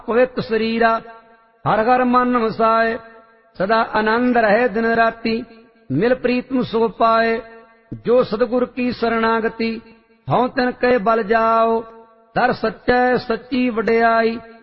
पवित शरीरा। हर हर मन वसाए सदा आनंद रहे दिन राती। मिल प्रीतम सो पाए जो सतगुर की शरणागति। हऊँ तिन के बल जाओ दर सच्चै सच्ची वडियाई।